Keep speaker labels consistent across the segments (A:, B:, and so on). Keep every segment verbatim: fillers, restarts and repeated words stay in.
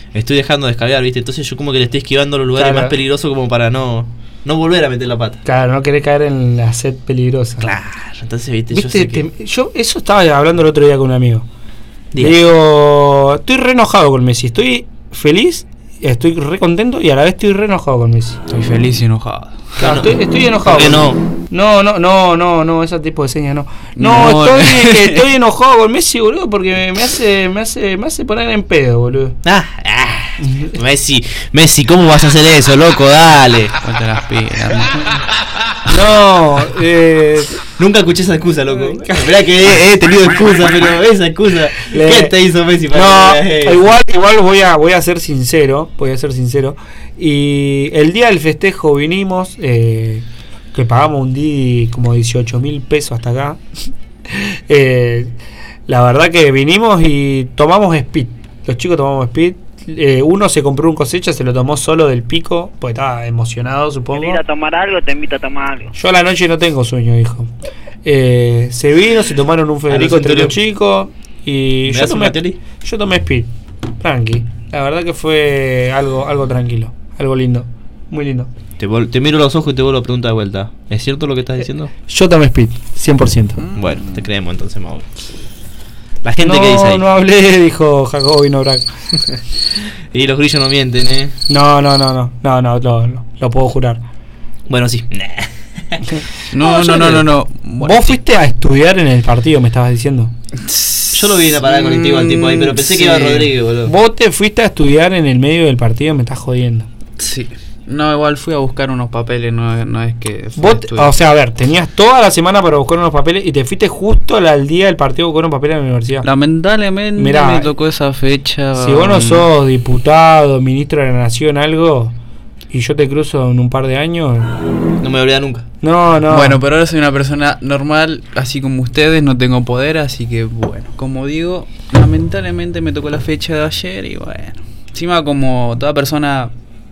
A: estoy dejando de escabear, ¿viste? Entonces yo como que le estoy esquivando los lugares
B: claro.
A: más peligrosos como para no no volver a meter la pata.
B: Claro, no querés caer en la sed peligrosa.
A: Claro, entonces, ¿viste?
B: ¿Viste?
A: Yo sé
B: Te,
A: que...
B: yo eso estaba hablando el otro día con un amigo.
A: Diga.
B: Le digo, estoy re enojado con Messi. Estoy feliz, estoy re contento y a la vez estoy re enojado con Messi.
C: Estoy feliz y enojado.
B: Claro,
A: no,
B: estoy, estoy enojado.
A: ¿por qué no?
B: No, no, no, no, no, ese tipo de señas no. No,
C: No.
B: estoy, estoy enojado con Messi, boludo, porque me hace, me hace, me hace poner en pedo, boludo.
A: Ah, ah. Messi, Messi, ¿cómo vas a hacer eso, loco? Dale.
C: Ponte las pilas.
B: No, eh,
A: Nunca escuché esa excusa, loco. Mirá que he, he tenido excusa, pero esa excusa.
B: Le-
A: ¿Qué te hizo Messi para
B: no,
A: que hagas eso?
B: igual, igual voy a, voy a ser sincero, voy a ser sincero. Y el día del festejo vinimos, eh, que pagamos un día como dieciocho mil pesos hasta acá. eh, la verdad que vinimos y tomamos speed. Los chicos tomamos speed. Eh, uno se compró un cosecha, se lo tomó solo del pico, pues estaba emocionado, supongo.
D: ¿Quieres ir a tomar algo? Te invito a tomar algo.
B: Yo a la noche no tengo sueño, hijo. Eh, se vino, se tomaron un Federico
A: Ah, no,
B: entre
A: Centurión.
B: los chicos y
A: ¿Me
B: yo
A: das un
B: tomé,
A: Mateli?
B: yo tomé speed, tranqui. La verdad que fue algo, algo tranquilo, algo lindo, muy lindo.
A: Te, vol- te miro los ojos y te vuelvo a preguntar de vuelta. ¿Es cierto lo que estás diciendo?
B: Yo tomé speed, cien por ciento.
A: Bueno, te creemos entonces, Mau. La gente
B: no,
A: que dice ahí.
B: no hablé, dijo Jacobino Brack.
A: Y los grillos no mienten, ¿eh?
B: No, no, no, no, no, no, lo, lo, lo puedo jurar.
A: Bueno, sí.
C: No, no, no, no, no. Bueno,
B: Vos fuiste a estudiar en el partido, me estabas diciendo.
A: Yo lo vi en la parada colectivo al tipo ahí, pero pensé
C: Sí.
A: que iba Rodríguez, boludo.
B: Vos te fuiste a estudiar en el medio del partido, me estás jodiendo.
C: Sí. No, igual fui a buscar unos papeles, no, no es que... fui a
B: Vos, te-
C: estudiar.
B: o sea, a ver, tenías toda la semana para buscar unos papeles y te fuiste justo al, al día del partido a buscar unos papeles en la universidad.
C: Lamentablemente
B: Mirá,
C: me tocó esa fecha.
B: Si vos no sos diputado, ministro de la nación, algo, y yo te cruzo en un par de años,
A: No me olvidé nunca.
B: no, no.
C: Bueno, pero ahora soy una persona normal, así como ustedes, no tengo poder, así que bueno, como digo, lamentablemente me tocó la fecha de ayer y bueno, encima como toda persona...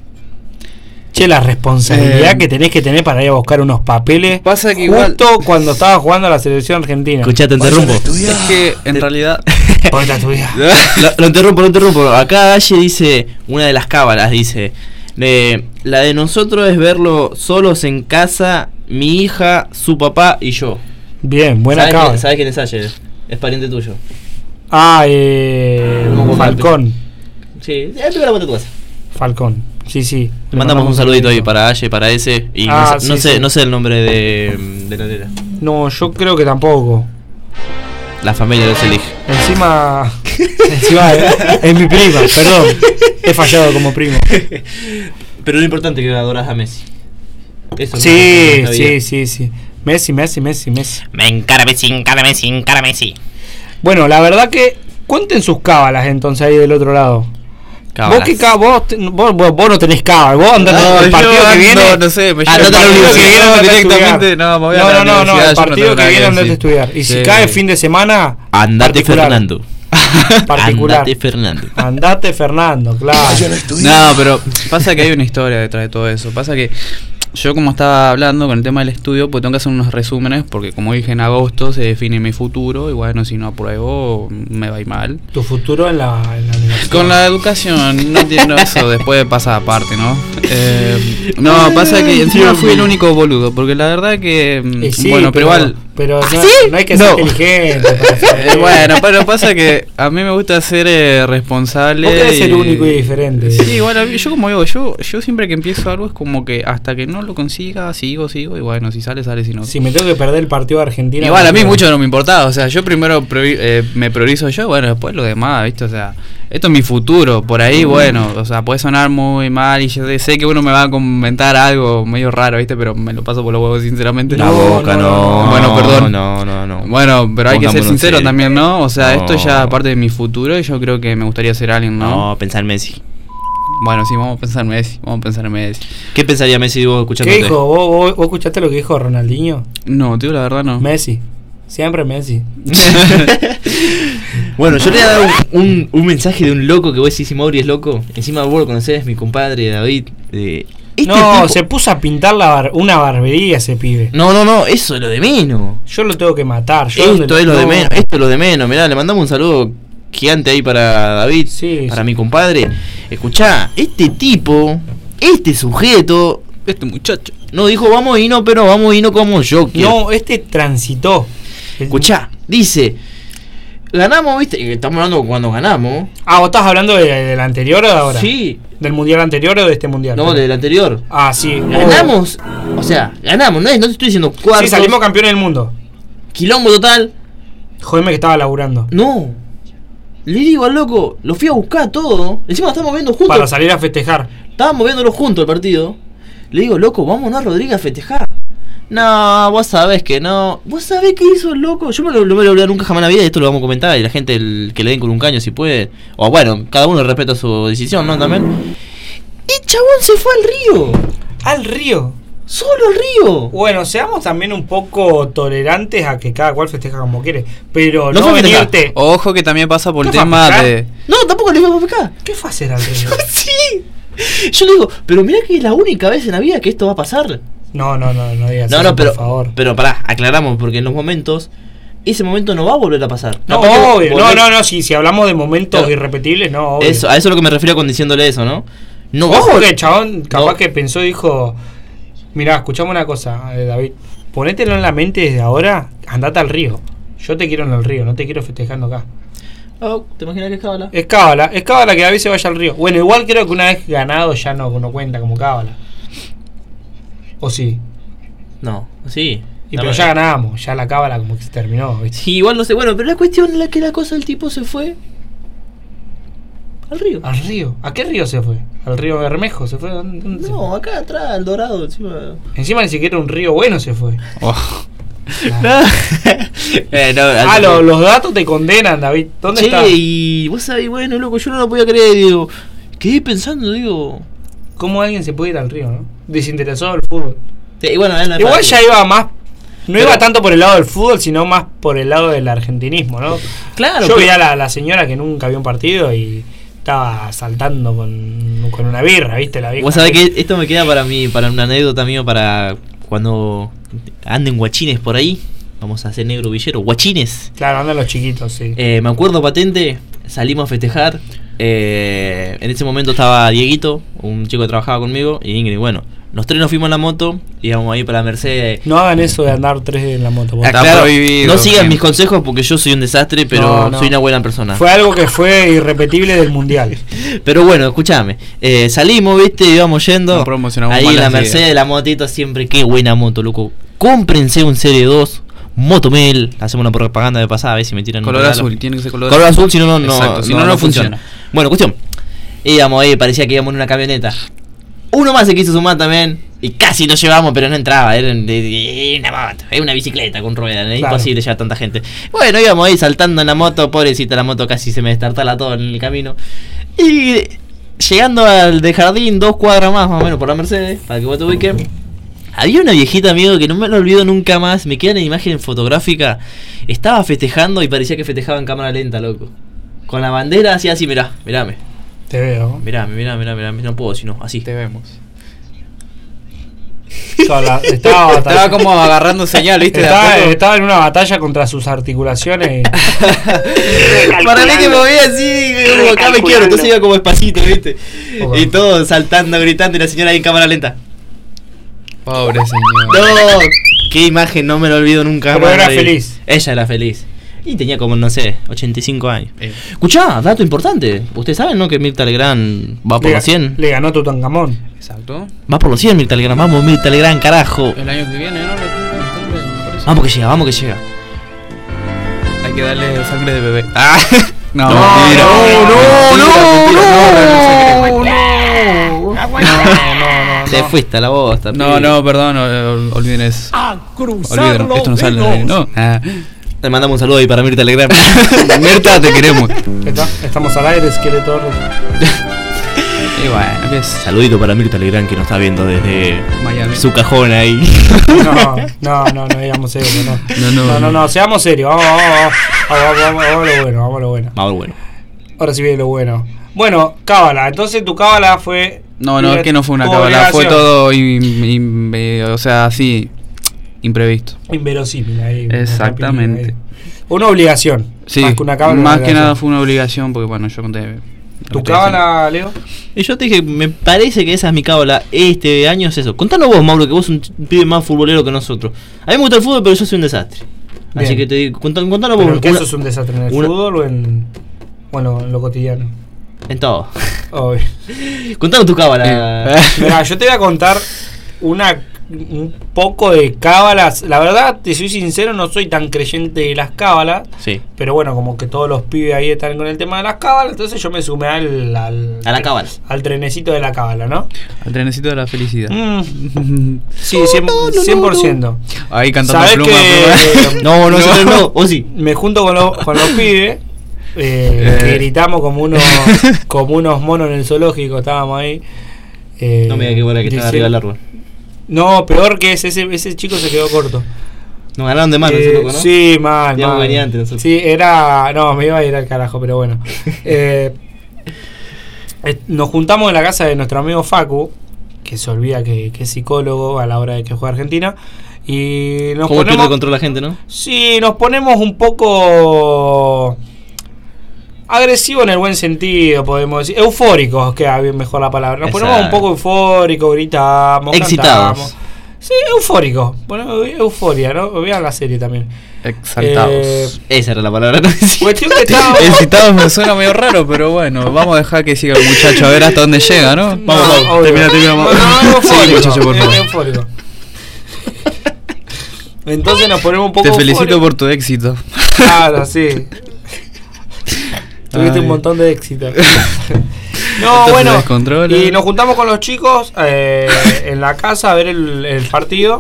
B: Che, la responsabilidad
C: Eh,
B: que tenés que tener para ir a buscar unos papeles
C: Pasa que
B: justo
C: igual-
B: cuando estaba jugando a la selección argentina.
A: Escuchá, te interrumpo.
C: Es que en realidad...
B: Ponete a estudiar.
A: lo, lo interrumpo, lo interrumpo. Acá Dalle dice, una de las cábalas, dice, eh, la de nosotros es verlo solos en casa, mi hija, su papá y yo.
B: Bien, buena
A: ¿Sabes
B: cábala.
A: quién, ¿Sabes quién es Dalle? Es pariente tuyo.
B: Ah, eh,
A: ¿Cómo
B: Falcón.
A: Sí, eh, pero la vuelta a tu casa.
B: Falcón. Sí, sí.
A: Le mandamos un saludito ahí para Dalle, para ese. Y
B: Ah,
A: no, sé, no
B: sí,
A: sé,
B: sí.
A: no sé el nombre de, de la nena.
B: No, yo creo que tampoco.
A: La familia los elige.
B: Encima. Encima es, es mi prima, perdón. He fallado como primo.
A: Pero lo importante es que adoras a Messi. Eso es
B: Sí,
A: lo que está
B: sí,
A: bien.
B: sí, sí. Messi, Messi, Messi, Messi.
A: Me encara Messi, encara Messi, encara Messi.
B: Bueno, la verdad que cuenten sus cábalas entonces ahí del otro lado.
A: Cábalas.
B: Vos, qué cá- vos, te- vos, vos, vos no tenés cábala, vos andás
C: No,
B: el
C: yo
B: partido que
C: ando,
B: viene.
C: no sé, me
A: Ah,
C: llevo
A: no te
C: el
A: lo
C: partido
A: digo,
C: que
A: sí,
C: viene
B: no,
C: directamente, no, me voy a
B: no,
C: la
B: no, no, no,
C: universidad,
B: el
C: yo no
B: partido
C: tengo
B: que
C: nada
B: viene andate a
C: decir.
B: estudiar. Y si
C: Sí.
B: cae fin de semana,
A: Andate
B: particular.
A: Fernando.
B: Particular.
A: Andate Fernando.
B: Andate Fernando, claro.
C: No, pero pasa que hay una historia detrás de todo eso. Pasa que yo, como estaba hablando con el tema del estudio, pues tengo que hacer unos resúmenes porque, como dije, en agosto se define mi futuro y bueno, si no apruebo me va a ir mal.
B: Tu futuro en la, en la universidad.
C: Con la educación, no entiendo eso, después pasa aparte, ¿no? Eh, no, pasa que encima fui el único boludo, porque la verdad que...
B: Y sí,
C: bueno, pero, igual...
B: Pero no,
A: ¿Sí?
B: no hay que
C: No.
B: ser inteligente. Para hacer-
C: Eh, bueno, pero pasa que a mí me gusta ser eh, responsable.
B: Vos querés ser
C: y-
B: único y diferente.
C: Sí, igual, a mí- yo como digo, yo, yo siempre que empiezo algo es como que hasta que no lo consiga, sigo, sigo, y bueno, si sale, sale, si no.
B: Si me tengo que perder el partido de Argentina.
C: Igual a mí
B: no-
C: mucho no me importaba, o sea, yo primero priori- eh, me priorizo yo, bueno, después lo demás, ¿viste? O sea, esto es mi futuro, por ahí, bueno, o sea, puede sonar muy mal y yo sé que uno me va a comentar algo medio raro, ¿viste? Pero me lo paso por los huevos, sinceramente.
A: La
B: No,
A: boca,
B: no,
A: no.
C: Bueno, perdón.
A: No, no, no.
C: Bueno, pero hay que ser
A: Pongámonos
C: sincero
A: serios.
C: también, ¿no? O sea,
A: No.
C: esto ya es parte de mi futuro y yo creo que me gustaría ser alguien, ¿no?
A: No, pensar en Messi.
C: Bueno, sí, vamos a pensar en Messi, vamos a pensar en Messi.
A: ¿Qué pensaría Messi vos escuchándote?
B: ¿Qué dijo? ¿Vos, vos, vos escuchaste lo que dijo Ronaldinho?
C: No, tío, la verdad no.
B: Messi. Siempre Messi.
A: Bueno, yo le voy a dar un, un, un mensaje de un loco que vos decís, si Mauri es loco. Encima vos lo conocés, mi compadre David. De... Este
B: No,
A: tipo-
B: se puso a pintar la bar- una barbería ese pibe.
A: No, no, no, eso es lo de menos.
B: Yo lo tengo que matar. Yo
A: Esto
B: donde-
A: es lo de
B: no.
A: menos, esto es lo de menos. Mirá, le mandamos un saludo gigante ahí para David,
B: Sí,
A: para
B: sí.
A: mi compadre. Escuchá, este tipo, este sujeto,
C: Este muchacho.
A: no dijo vamos y no, pero vamos y no como yo quiero.
B: No, este transitó.
A: Escuchá, dice, ganamos, viste, y estamos hablando cuando ganamos.
B: Ah, ¿vos estás hablando de- del anterior o de ahora?
A: Sí,
B: ¿Del mundial anterior o de este mundial?
A: no, del anterior.
B: Ah, sí.
A: Ganamos, o sea, ganamos, no, es- no te estoy diciendo
B: Oh,
A: cuartos.
B: sí, salimos campeones del mundo.
A: Quilombo total.
B: Jodeme que estaba laburando.
A: No. Le digo al loco, lo fui a buscar todo. Encima lo estábamos viendo juntos.
B: Para salir a festejar.
A: Estábamos viéndolo juntos el partido. Le digo, loco, vámonos a Rodríguez a festejar. No, vos sabés que no. ¿Vos sabés qué hizo el loco? Yo me lo, no me lo olvidé nunca jamás en la vida y esto lo vamos a comentar. Y la gente el, que le den con un caño si puede. O bueno, cada uno respeta su decisión, ¿no? También. Y chabón se fue al río.
B: Al río.
A: Solo al río.
B: Bueno, seamos también un poco tolerantes a que cada cual festeja como quiere. Pero
A: No
B: no,
A: fue festejar.
B: venirte.
C: Ojo que también pasa por el
B: ¿Qué fue a
C: tema
B: pescar?
C: de.
A: No, tampoco le íbamos a pescar.
B: ¿Qué fue hacer al río?
A: Sí. Yo le digo, pero mirá que es la única vez en la vida que esto va a pasar.
B: No, no, no, no digas
A: No,
B: eso,
A: no, pero,
B: por favor.
A: pero pará, aclaramos, porque en los momentos, ese momento no va a volver a pasar.
B: No,
A: Capaz que
B: obvio. No,
A: volver-
B: no, no, si, si hablamos de momentos
A: Claro.
B: irrepetibles, no, obvio.
A: Eso, a eso es lo que me refiero con diciéndole eso, ¿no? No va a
B: Ojo
A: volver-
B: que el chabón capaz
A: No.
B: que pensó y dijo, mirá, escuchame una cosa, eh, David, ponételo en la mente desde ahora, andate al río. Yo te quiero en el río, no te quiero festejando acá.
A: Oh, ¿te imaginas que es cábala?
B: Es cábala, es cábala que David se vaya al río. Bueno, igual creo que una vez ganado ya no, no cuenta como cábala. ¿O sí?
A: No, sí.
B: Y
A: No,
B: pero
A: eh.
B: ya ganábamos, ya la cábala como que se terminó, ¿viste?
A: Sí, igual no sé, bueno, pero la cuestión es la que la cosa del tipo se fue al río.
B: Al río. ¿A qué río se fue? ¿Al río Bermejo se fue? ¿Dónde, dónde se
A: No, acá atrás, al Dorado, encima.
B: fue? Encima ni siquiera un río bueno se fue.
C: Oh.
A: No. Eh, no,
B: Ah,
A: así
B: lo-
A: que-
B: los datos te condenan, David. ¿Dónde
A: Che,
B: está?
A: y vos sabés, bueno, loco, yo no lo podía creer, digo. Quedé pensando, digo.
B: ¿Cómo alguien se puede ir al río, no? Desinteresado del fútbol.
A: Sí, y bueno, él no es
B: Igual
A: para
B: ya
A: ti.
B: iba más. No
A: Pero-
B: iba tanto por el lado del fútbol, sino más por el lado del argentinismo, ¿no?
A: Claro,
B: Yo
A: pero-
B: veía a la, la señora que nunca vio un partido y estaba saltando con, con una birra, ¿viste? La vieja.
A: Vos sabés que esto me queda para mí, para una anécdota mío, para cuando anden guachines por ahí. Vamos a hacer negro villero, guachines.
B: Claro, andan los chiquitos, sí.
A: Eh, me acuerdo patente, salimos a festejar. eh, en ese momento estaba Dieguito, un chico que trabajaba conmigo, y Ingrid. Bueno, los tres nos fuimos en la moto, íbamos ahí para la Mercedes.
B: No hagan eso de andar tres en la moto. por
A: Ah,
C: Está
B: favor.
A: claro,
C: prohibido,
A: no sigan
C: siempre.
A: mis consejos porque yo soy un desastre, pero
B: No, no.
A: soy una buena persona.
B: Fue algo que fue irrepetible del mundial.
A: Pero bueno, escúchame. Eh, salimos, viste, íbamos yendo.
C: No promocionamos
A: ahí
C: mal
A: en la
C: las
A: Mercedes,
C: ideas.
A: la motito siempre. Qué buena moto, loco. Cómprense un Serie dos, Motomel. Hacemos una propaganda de pasada, a ver si me tiran un
C: Color
A: regalo.
C: azul, tiene que ser color,
A: Color azul, si no, no, no,
C: Exacto, si no, no funciona.
A: Bueno, cuestión. Íbamos ahí, parecía que íbamos en una camioneta. Uno más se quiso sumar también. Y casi lo llevamos, pero no entraba. Era en- de- de- una moto, era una bicicleta con ruedas. Era
B: Claro.
A: imposible llevar tanta gente. Bueno, íbamos ahí saltando en la moto. Pobrecita, la moto casi se me destartala todo en el camino. Y llegando al de jardín, dos cuadras más, más o menos, por la Mercedes, para que vos te ubiques. Había una viejita, amigo, que no me lo olvido nunca más. Me queda en la imagen fotográfica. Estaba festejando y parecía que festejaba en cámara lenta, loco. Con la bandera así, así, mirá, mirame.
B: Te veo.
A: Mirame, mirame, mirame, mirame. No puedo, sino así.
C: Te vemos.
B: Estaba, la- estaba,
C: Estaba como agarrando señal, ¿viste? De a
B: Estaba,
C: poco.
B: estaba en una batalla contra sus articulaciones.
A: Para mí que me veía así, como acá me quiero, entonces iba como despacito, ¿viste?
B: Ojo.
A: Y todo saltando, gritando y la señora ahí en cámara lenta.
C: Pobre señor.
A: No, qué imagen, no me lo olvido nunca
B: Pero
A: más.
B: era
A: Ahí.
B: feliz.
A: Ella era feliz. Y tenía como, no sé, ochenta y cinco años.
C: Eh.
A: Escuchá, dato importante. Ustedes saben, ¿no? Que Mirta Legrand va por
B: le,
A: los cien.
B: le ganó Tutankamón.
C: Exacto.
A: Va por los cien, Mirta Legrand. Vamos, Mirta Legrand, carajo.
C: El año que viene, ¿no? Lo- por eso.
A: Vamos que llega, vamos que llega.
C: Hay que darle sangre de bebé. Ah, no,
A: No,
C: mentira.
A: no, no,
C: Mentira,
A: no,
C: mentira,
B: No, no, no.
A: Te fuiste a la bosta.
C: No,
A: pibe.
C: no, perdón, ol- olviden eso. Olviden, esto no sale. de- No. Ah.
A: Le mandamos un saludo ahí para Mirta Legrand.
C: Mirta, te queremos.
B: Está- estamos al aire, esqueleto.
C: Y bueno, ¿qué es?
A: Saludito para Mirta Legrand que nos está viendo desde
C: Miami.
A: su cajón ahí.
B: No, no, no, no digamos serios, no.
C: No, no,
B: No, no, no, seamos serios. Vamos, vamos, vamos, vamos, vamos, vamos a lo bueno, vamos a lo bueno.
A: Vamos, bueno.
B: Ahora sí viene lo bueno. Bueno, cábala. Entonces tu cábala fue.
C: No, no, es que no fue una
B: tu
C: cábala, fue
B: obligación.
C: todo, im- im- eh, o sea, así, imprevisto.
B: Inverosímil ahí.
C: Exactamente.
B: Ahí. Una obligación.
C: Sí,
B: Más que una cábala.
C: más
B: una
C: que nada
B: obligación.
C: fue una obligación porque, bueno, yo conté
B: ¿Tu cábala, Leo?
A: Y yo te dije, me parece que esa es mi cábala este año, es eso. Contanos vos, Mauro, que vos sos un pibe más futbolero que nosotros. A mí me gusta el fútbol, pero yo soy un desastre.
B: Bien.
A: Así que te digo, contanos, contanos vos.
B: ¿Pero qué
A: una-
B: eso es un desastre? ¿En el
A: una-
B: fútbol o en, bueno, en lo cotidiano?
A: En todo.
B: Obvio.
A: Contanos tu cábala.
B: Mirá, yo te voy a contar una un poco de cábalas. La verdad, te soy sincero, no soy tan creyente de las cábalas.
A: Sí.
B: Pero bueno, como que todos los pibes ahí están con el tema de las cábalas, entonces yo me sumé al, al,
A: A la cábala.
B: al trenecito de la cábala, ¿no?
C: Al trenecito de la felicidad.
B: Mm, sí, cien, cien por ciento.
C: Ahí cantando
B: ¿Sabés
C: pluma,
B: que
C: pluma.
A: No, no, no, no, o sí.
B: me junto con los, con los pibes, eh, que gritamos como unos, como unos monos en el zoológico, estábamos ahí. eh,
A: No me digas que bola que estaba
B: dice-
A: arriba del árbol.
B: No, peor que ese, ese, ese chico se quedó corto.
A: Nos ganaron de mano
B: Eh,
A: ese loco, ¿no?
B: Sí, mal,
A: Digamos,
B: mal.
A: venía antes nosotros.
B: Sí, era. No, me iba a ir al carajo, pero bueno. Eh, eh, nos juntamos en la casa de nuestro amigo Facu, que se olvida que, que es psicólogo a la hora de que juega Argentina. Y nos
A: ¿Cómo pierde
B: ponemos.
A: el control la gente, no?
B: Sí, nos ponemos un poco. Agresivo en el buen sentido, podemos decir. Eufóricos, queda bien mejor la palabra. Nos ponemos un
A: Exacto.
B: poco eufóricos, gritamos,
A: Excitados.
B: cantamos. Sí, eufóricos. Bueno, euforia, ¿no? Vean la serie también.
C: Exaltados.
B: Eh,
A: Esa era la palabra que decía.
B: Cuestión que estábamos.
C: Excitados me suena medio raro, pero bueno, vamos a dejar que siga el muchacho a ver hasta dónde llega, ¿no?
B: No,
C: Vamos, vamos,
B: obvio.
C: termina, termina.
B: No,
C: vamos.
B: no, eufórico,
C: Sí, muchacho, por favor.
B: eufórico. Entonces nos ponemos un poco
C: Te felicito
B: eufóricos.
C: por tu éxito.
B: Claro, sí. Tuviste
C: Ay.
B: un montón de éxito.
C: Esto
B: No,
C: se
B: bueno.
C: descontrola.
B: Y nos juntamos con los chicos eh, en la casa a ver el, el partido.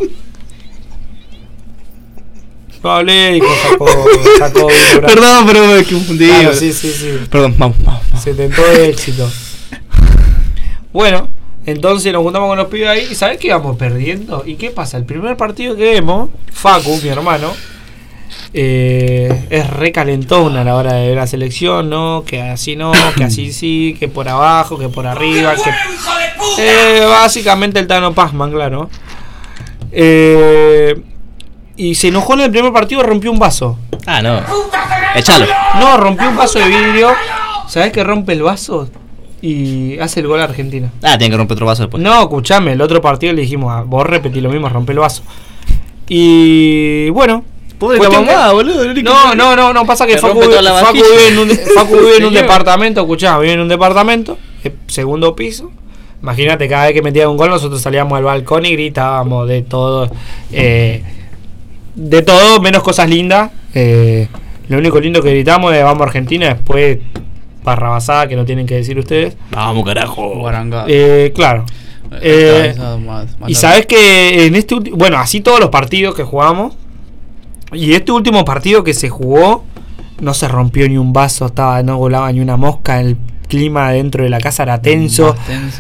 B: No hablé y sacó, sacó vibra.
A: Perdón, pero me confundí.
B: Claro, sí, sí, sí.
A: Perdón, vamos, vamos. vamos.
B: Se tentó de éxito. Bueno, entonces nos juntamos con los pibes ahí. ¿Y sabés que íbamos perdiendo? ¿Y qué pasa? El primer partido que vemos, Facu, mi hermano, eh, es recalentón a la hora de ver la selección, ¿no? Que así no, que así sí, que por abajo, que por arriba. Que... Eh, básicamente el Tano Pazman, claro. Eh, y se enojó en el primer partido y rompió un vaso.
A: Ah, no. Échalo.
B: No, rompió un vaso de vidrio. ¿Sabés que rompe el vaso? Y hace el gol a Argentina.
A: Ah, tiene que romper otro vaso después.
B: No, escuchame, el otro partido le dijimos, ah, vos repetí lo mismo, rompe el vaso. Y bueno.
A: Pobre
B: cuestión
A: la mamá,
B: que-
A: boludo. el único
B: No,
A: que-
B: no, no, no, pasa que
A: Le
B: Facu,
A: rompe
B: vive-
A: toda la
B: Facu
A: vajilla.
B: vive en un, Facu vive en un
A: Señor.
B: departamento, escuchá, vive en un departamento, eh, segundo piso. Imagínate, cada vez que metía un gol nosotros salíamos al balcón y gritábamos de todo. Eh, de todo, menos cosas lindas. Eh, lo único lindo que gritamos es vamos Argentina, después barrabasada que no tienen que decir ustedes.
A: Vamos, carajo.
C: Guarangada.
B: Eh, claro. Eh,
C: Esa más- más
B: y
C: larga.
B: sabes que en este último, bueno, así todos los partidos que jugamos. Y este último partido que se jugó, no se rompió ni un vaso, estaba, no volaba ni una mosca, el clima dentro de la casa era tenso.
C: Más tenso.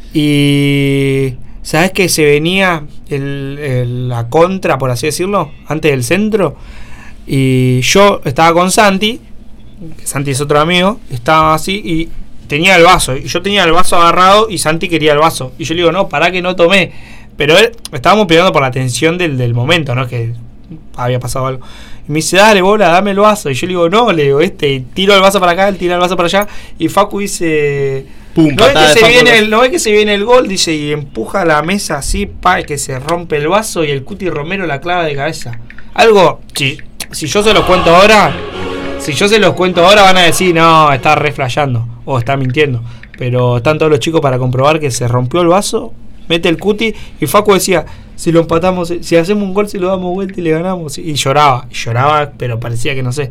B: Y sabes que se venía el, el- la contra, por así decirlo, antes del centro. Y yo estaba con Santi, que Santi es otro amigo, estaba así y tenía el vaso. Y yo tenía el vaso agarrado y Santi quería el vaso. Y yo le digo, no, pará que no tomé. Pero él, estábamos peleando por la tensión del, del momento, ¿no? Que había pasado algo. Y me dice, dale, bola, dame el vaso. Y yo le digo, no, le digo, este, y tiro el vaso para acá, él tira el vaso para allá. Y Facu dice,
A: Pum,
B: ¿no ves,
A: patada
B: que
A: de
B: se
A: Facu
B: viene
A: al
B: el, ¿no ves que se viene el gol? Dice, y empuja la mesa así, pa, que se rompe el vaso y el Cuti Romero la clava de cabeza. Algo, si, si yo se los cuento ahora, si yo se los cuento ahora van a decir, no, está re flasheando o está mintiendo. Pero están todos los chicos para comprobar que se rompió el vaso, mete el Cuti y Facu decía, si lo empatamos, si hacemos un gol, si lo damos vuelta y le ganamos. Y lloraba, y lloraba, pero parecía que no sé.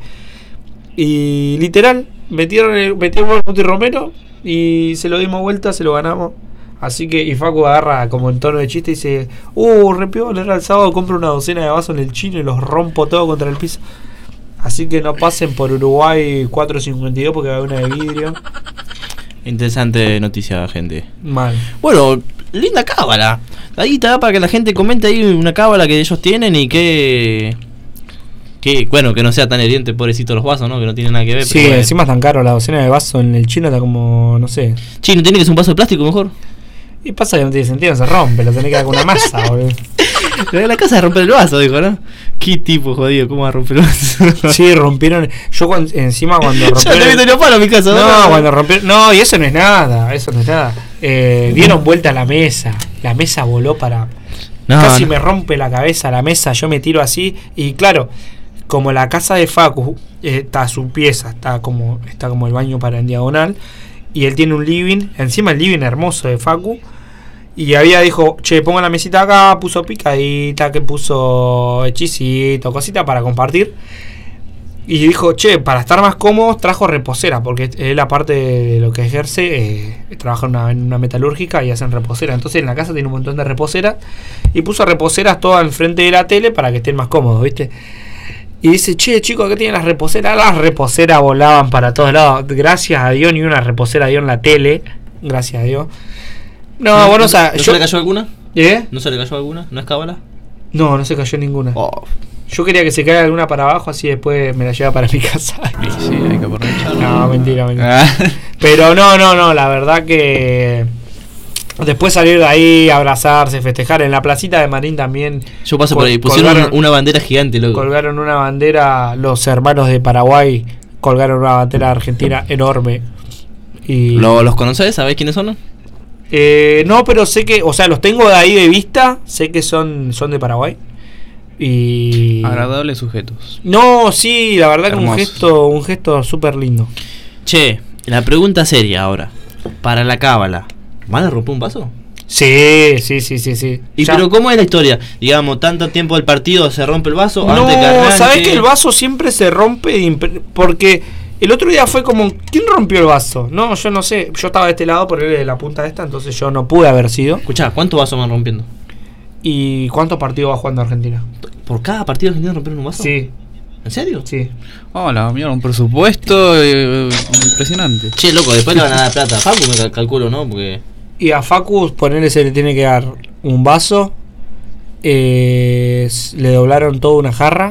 B: Y literal, metieron el, metieron el Cuti Romero y se lo dimos vuelta, se lo ganamos. Así que, y Facu agarra como en tono de chiste y dice, uh, repiola, era el sábado, compro una docena de vasos en el chino y los rompo todo contra el piso. Así que no pasen por Uruguay cuatrocientos cincuenta y dos porque va a haber una de vidrio.
A: Interesante noticia, gente.
B: Mal.
A: Bueno, linda cábala. Ahí está para que la gente comente ahí una cábala que ellos tienen y que. Que, bueno, que no sea tan heriente, pobrecito los vasos, ¿no? Que no tiene nada que ver.
B: Sí,
A: pero bueno.
B: encima es tan caro la docena de vasos en el chino, está como, no sé.
A: Che, ¿no tiene que ser un vaso de plástico mejor?
B: Y pasa que no tiene sentido, se rompe, lo tenés que dar con una masa, boludo.
A: Pero en la casa de romper el vaso, dijo, ¿no? Qué tipo jodido, ¿cómo va a romper?
B: Sí, rompieron. Yo cuando, encima cuando
A: Yo
B: rompieron.
A: también tenía palo en mi casa.
B: No, cuando rompieron. No, y eso no es nada. Eso no es nada. Eh, dieron vuelta a la mesa. La mesa voló para.
A: No,
B: Casi
A: no.
B: me rompe la cabeza la mesa. Yo me tiro así. Y claro, como la casa de Facu eh, está su pieza, está como, está como el baño para en diagonal. Y él tiene un living. Encima el living hermoso de Facu. Y había dijo, che, pongo la mesita acá, puso picadita, que puso hechicito, cosita para compartir. Y dijo, che, para estar más cómodos trajo reposera, porque él aparte de lo que ejerce, eh, trabaja en una, en una metalúrgica y hacen reposera. Entonces en la casa tiene un montón de reposeras y puso reposeras todas enfrente de la tele para que estén más cómodos, ¿viste? Y dice, che, chicos, ¿qué tienen las reposeras? Las reposeras volaban para todos lados. Gracias a Dios, ni una reposera dio en la tele. Gracias a Dios. No, bueno, o sea,
A: ¿No
B: yo...
A: se le cayó alguna?
B: ¿Eh?
A: ¿No se le cayó alguna? ¿No es cábala?
B: No, no se cayó ninguna.
A: Oh.
B: Yo quería que se caiga alguna para abajo, así después me la lleva para mi casa.
C: Sí, sí, hay que aprovecharlo.
B: No, mentira, mentira.
C: Ah.
B: Pero no, no, no, la verdad que después salir de ahí, abrazarse, festejar. En la placita de Marín también
A: Yo paso
B: Col-
A: por ahí. Pusieron
B: colgaron-
A: una bandera gigante, loco.
B: colgaron una bandera, los hermanos de Paraguay colgaron una bandera argentina enorme. Y
A: ¿Lo- ¿Los conoces? ¿Sabés quiénes son?
B: eh, no, pero sé que, o sea, los tengo de ahí de vista, sé que son, son de Paraguay. Y
C: Agradables sujetos.
B: no, sí, la verdad que un
C: Hermoso.
B: gesto, un gesto súper lindo.
A: Che, la pregunta seria ahora. Para la cábala, ¿van a romper un vaso?
B: Sí, sí, sí, sí, sí.
A: ¿Y
B: Ya-
A: pero cómo es la historia? Digamos, tanto tiempo del partido se rompe el vaso.
B: No,
A: antes que arranque?
B: sabes que el vaso siempre se rompe de imp- porque el otro día fue como, ¿quién rompió el vaso? No, yo no sé, yo estaba de este lado por él de la punta de esta, entonces yo no pude haber sido.
A: Escuchá, ¿cuántos vasos van rompiendo?
B: ¿Y cuántos partidos va jugando Argentina?
A: ¿Por cada partido argentino rompieron un vaso?
B: Sí,
A: ¿En serio?
B: sí.
C: Hola, mira, un presupuesto eh, impresionante.
A: Che, loco, después le van a dar plata a Facu, me cal- calculo, ¿no? Porque...
B: Y a Facu, ponerle, se le tiene que dar un vaso, eh, s- le doblaron toda una jarra,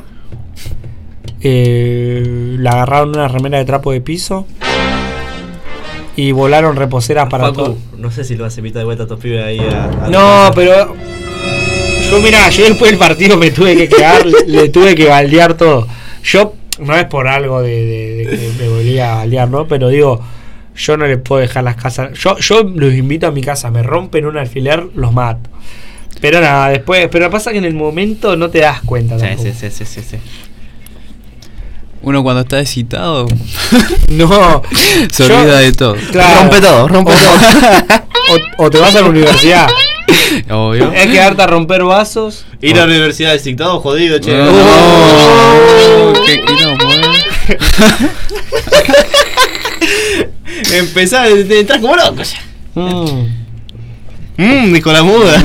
B: eh, le agarraron una remera de trapo de piso y volaron reposeras para
E: Facu,
B: todo.
E: no sé si lo vas a invitar de vuelta a tus pibes ahí a, a
B: No, pero yo mirá, yo después del partido me tuve que quedar, le, le tuve que baldear todo. Yo, no es por algo de, de- de que me volvía a baldear, ¿no? Pero digo, yo no les puedo dejar las casas. Yo, yo los invito a mi casa, me rompen un alfiler, los mato. Pero nada, después, pero pasa que en el momento no te das cuenta.
A: Sí,
B: tampoco.
A: sí, sí, sí, sí, sí.
C: Uno cuando está excitado
B: No,
C: se
B: yo-
C: olvida de todo.
B: claro.
A: Rompe todo, rompe
B: O-
A: todo.
B: O, o te vas a la universidad,
C: Obvio.
B: es quedarte a romper vasos.
A: Ir a la universidad de dictado jodido, che.
C: No,
B: Oh.
C: qué quilombo, eh.
A: Empezás, te entras como loco ya.
B: Mm.
A: Mmm, dijo la muda.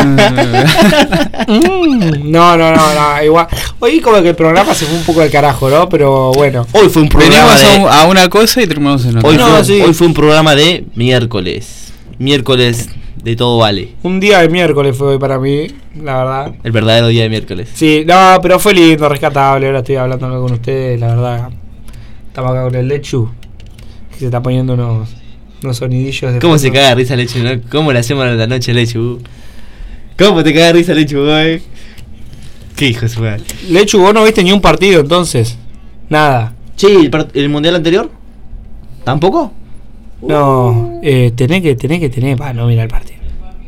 B: Mm, no, no, no, no, igual. Hoy como que el programa se fue un poco al carajo, ¿no? Pero bueno.
A: Hoy fue un programa
C: Venimos a,
A: de...
C: un- a una cosa y terminamos en otra.
A: Hoy,
B: No,
A: fue,
B: sí.
A: hoy fue un programa de miércoles. Miércoles de todo vale.
B: Un día de miércoles fue hoy para mí, la verdad.
A: El verdadero día de miércoles.
B: Sí, no, pero fue lindo, rescatable. Ahora estoy hablando con ustedes, la verdad. Estamos acá con el Lechu, que se está poniendo unos, unos sonidillos de
A: ¿Cómo se
B: fondo.
A: caga de risa Lechu, no? ¿Cómo le hacemos a la noche Lechu? ¿Cómo te caga de risa Lechu, güey? ¿Qué hijo de su madre?
B: Lechu, vos no viste ni un partido entonces. Nada.
A: Che, ¿el, part- el mundial anterior? ¿Tampoco?
B: No, eh, tenés que, tenés que tener para no mirar el partido.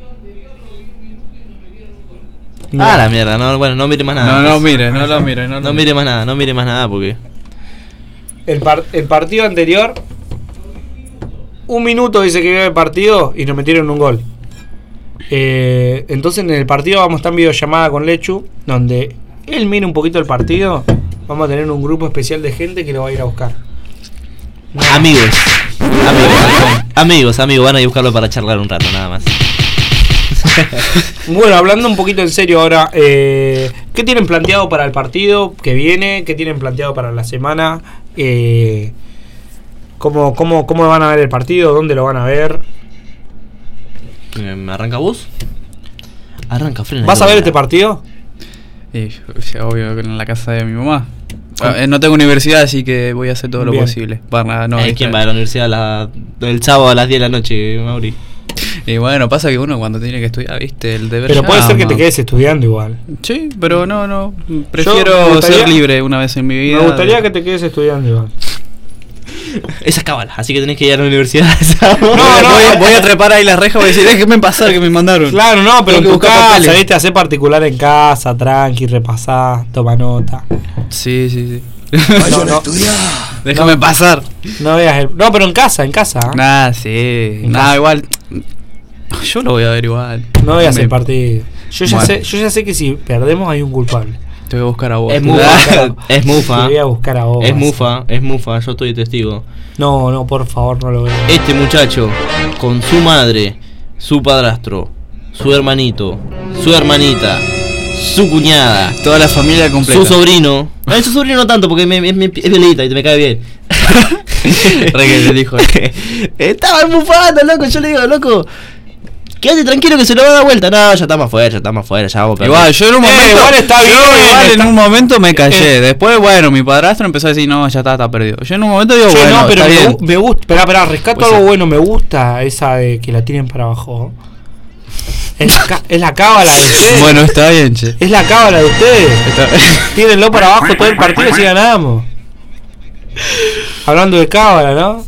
B: No.
A: Ah, la mierda, no, bueno, no mire más nada.
C: No, no mire, no lo mire, no,
A: No
C: lo
A: mire más nada, no mire más nada porque...
B: El, par- el partido anterior, un minuto dice que vio el partido y nos metieron un gol. Eh, entonces en el partido vamos a estar en videollamada con Lechu, donde él mira un poquito el partido. Vamos a tener un grupo especial de gente que lo va a ir a buscar.
A: Amigos. Amigos, amigos, amigos, van a ir a buscarlo para charlar un rato, nada más.
B: Bueno, hablando un poquito en serio ahora, eh, ¿qué tienen planteado para el partido que viene? ¿Qué tienen planteado para la semana? Eh, ¿cómo, cómo, ¿Cómo van a ver el partido? ¿Dónde lo van a ver?
A: ¿Me arranca vos? Arranca, frena.
B: ¿Vas a ver este partido?
C: Y, ya, obvio que en la casa de mi mamá. Ah, eh, no tengo universidad, así que voy a hacer todo lo
B: Bien.
C: posible. Para no
A: Eh, ¿Quién va a la universidad a la- el sábado a las diez de la noche, Mauri?
C: Y bueno, pasa que uno cuando tiene que estudiar, viste, el deber
B: Pero puede ser que
C: llama.
B: te quedes estudiando igual.
C: Sí, pero no, no.
B: me
C: Prefiero
B: gustaría-
C: ser libre una vez en mi vida.
B: Me gustaría
C: de-
B: que te quedes estudiando igual.
A: Esa es cábala, así que tenés que ir a la universidad.
C: No, no, voy,
B: no,
C: voy a trepar ahí las rejas y voy a decir, déjenme pasar que me mandaron.
B: Claro, no, pero en
C: Tengo
B: tu
C: que buscar
B: casa,
C: papeles.
B: viste, hacer particular en casa, tranqui, repasá, toma nota.
C: Sí, sí, sí.
B: No, no,
C: Déjame pasar.
B: no veas el... No, pero en casa, en casa. ¿eh?
C: Nah, sí.
B: En
C: Nah,
B: casa.
C: igual. Yo lo voy a ver igual.
B: No veas
C: Me-
B: el partido. Yo ya,
C: Bueno.
B: sé, yo ya sé que si perdemos hay un culpable.
C: Te voy a buscar a vos.
A: Es
B: Te voy a
A: mufa,
B: buscar a-
A: es mufa.
B: Te voy a buscar a vos.
A: Es mufa, es mufa, yo estoy de testigo.
B: No, no, por favor, no lo veas.
A: Este muchacho, con su madre, su padrastro, su hermanito, su hermanita, su cuñada,
C: Toda la familia completa.
A: su sobrino. No, su sobrino no tanto porque me, me- me- es violeta y me cae bien.
C: Re que le dijo.
A: Estaba mufando, loco. Yo le digo, loco, quédate tranquilo que se lo va a dar vuelta. No, ya estamos afuera, ya estamos afuera, ya vamos a perder.
C: Igual, yo en un
B: Eh,
C: momento.
B: igual está
C: yo
B: bien,
C: igual
B: está-
C: en un momento me callé.
B: Eh.
C: Después, bueno, mi padrastro empezó a decir, no, ya está, está perdido. Yo en un momento digo,
B: Che,
C: bueno,
B: no, pero
C: está
B: me,
C: bien.
B: gu- me gusta. Espera, espera, rescato
C: Pues
B: algo
C: sí.
B: bueno. Me gusta esa de que la tiren para abajo. Es la, ca- es la cábala de ustedes.
C: Bueno, está bien, che.
B: Es la cábala de ustedes.
C: Está-
B: Tírenlo para abajo todo el partido si ganamos. Hablando de cábala, ¿no?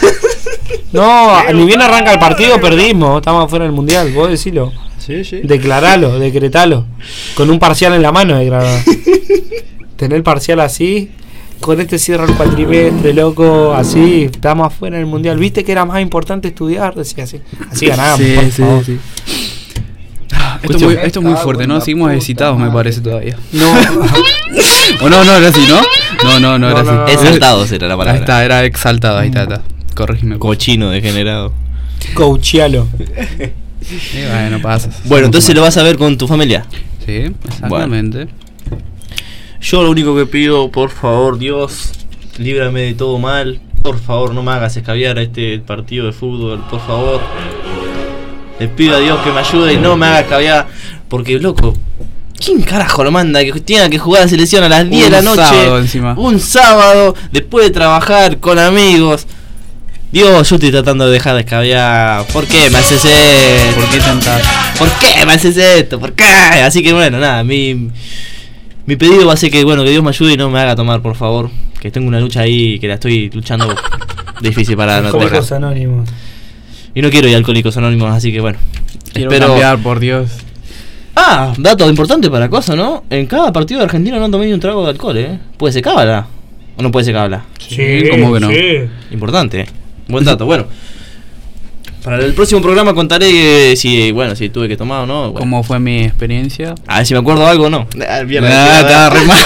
B: No, ni bien arranca el partido, perdimos. Estamos afuera del mundial, vos decilo.
C: Sí, sí.
B: Declaralo, decretalo. Con un parcial en la mano, declaralo. Tener el parcial así. Con este cierra el cuatrimestre, loco. Así, estamos afuera del mundial. ¿Viste que era más importante estudiar? Decía así. Así ganamos.
C: Sí,
B: por
C: sí,
B: favor.
C: sí. Esto, es muy, esto es muy fuerte, ¿no? Seguimos excitados, me parece todavía.
B: No,
C: O no, no era así, ¿no? No, no, no,
B: No,
C: era
B: no,
C: así.
B: no.
A: Exaltados era la
C: Ahí
A: palabra.
C: está, era exaltado, ahí está, está. Corrígeme. por
A: Cochino degenerado.
B: coachealo.
C: favor. Y bueno, pasa.
A: Bueno, entonces lo vas a ver con tu familia.
C: Sí, exactamente.
A: Yo lo único que pido, por favor, Dios, líbrame de todo mal. Por favor, no me hagas escabiar a este partido de fútbol, por favor. Le pido a Dios que me ayude y no me haga escabiar. Porque, loco, ¿quién carajo lo manda que tenga que jugar a la selección a las diez de la
C: Un
A: noche?
C: sábado encima.
A: Un sábado, después de trabajar con amigos. Dios, yo estoy tratando de dejar de escabiar. ¿Por qué me haces esto?
C: ¿Por qué tentar?
A: ¿Por qué me haces esto? ¿Por qué? Así que bueno, nada, mi, mi pedido va a ser que bueno que Dios me ayude y no me haga tomar, por favor. Que tengo una lucha ahí, que la estoy luchando difícil para no
B: Alcohólicos
A: tocar.
B: Anónimos.
A: Y no quiero ir a Alcohólicos Anónimos, así que bueno.
C: Quiero
A: espero-
C: cambiar, por Dios.
A: Ah, dato importante para cosa, ¿no? En cada partido de Argentina no han tomado ni un trago de alcohol, ¿eh? ¿Puede ser cábala? ¿O no puede ser cábala?
C: Sí, ¿cómo que no?
B: sí.
A: Importante, ¿eh? Buen dato, bueno. Para el próximo programa contaré eh, si, bueno, si tuve que tomar o no. Bueno.
C: ¿Cómo fue mi experiencia?
A: A ver si me acuerdo algo o no. Ah, mierda,
C: Ah,
A: encima,
C: estaba re mal.